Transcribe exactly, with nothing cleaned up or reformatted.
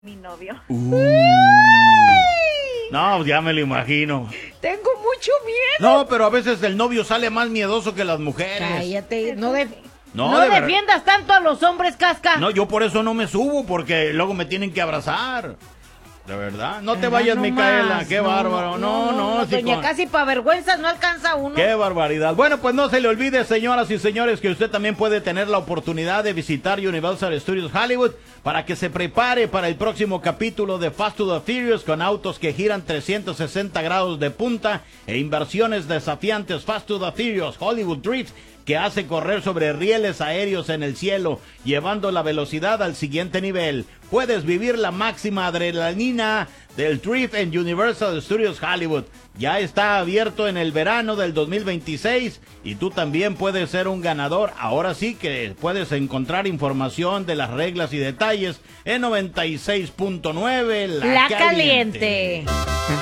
mi novio. Uh. No, ya me lo imagino. Tengo mucho miedo. No, pero a veces el novio sale más miedoso que las mujeres. Cállate, no, de, No, no de ver- defiendas tanto a los hombres, Casca. No, yo por eso no me subo, porque luego me tienen que abrazar. De verdad. No te Ah, vayas, no Micaela. más. Qué No, bárbaro. No, no, no, sí, doña, con- casi para vergüenzas no alcanza uno. Qué barbaridad. Bueno, pues no se le olvide, señoras y señores, que usted también puede tener la oportunidad de visitar Universal Studios Hollywood para que se prepare para el próximo capítulo de Fast to the Furious con autos que giran trescientos sesenta grados de punta e inversiones desafiantes. Fast to the Furious Hollywood Drift, que hace correr sobre rieles aéreos en el cielo, llevando la velocidad al siguiente nivel. Puedes vivir la máxima adrenalina del Drift en Universal Studios Hollywood. Ya está abierto en el verano del dos mil veintiséis y tú también puedes ser un ganador. Ahora sí que puedes encontrar información de las reglas y detalles en noventa y seis punto nueve La, La Caliente. Caliente.